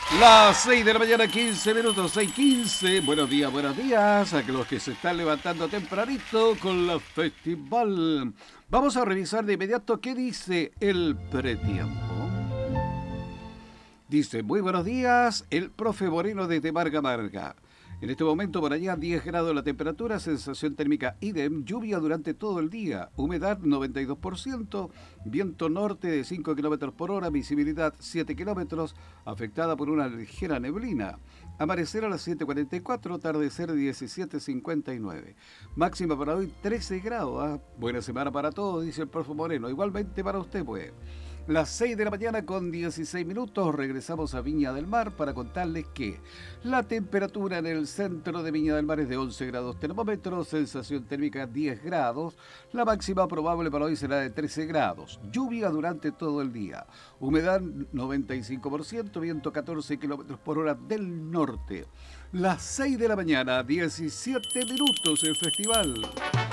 Las 6 de la mañana, 15 minutos, 6:15. Buenos días a los que se están levantando tempranito con la festival. Vamos a revisar de inmediato qué dice el pretiempo. Dice, muy buenos días, el profe Moreno desde Marga Marga. En este momento por allá 10 grados la temperatura, sensación térmica idem, lluvia durante todo el día, humedad 92%, viento norte de 5 kilómetros por hora, visibilidad 7 kilómetros, afectada por una ligera neblina. Amanecer a las 7:44, atardecer 17:59. Máxima para hoy 13 grados. Buena semana para todos, dice el profe Moreno. Igualmente para usted, pues. Las 6 de la mañana con 16 minutos regresamos a Viña del Mar para contarles que la temperatura en el centro de Viña del Mar es de 11 grados termómetros, sensación térmica 10 grados, la máxima probable para hoy será de 13 grados, lluvia durante todo el día, humedad 95%, viento 14 kilómetros por hora del norte. Las 6 de la mañana, 17 minutos el festival.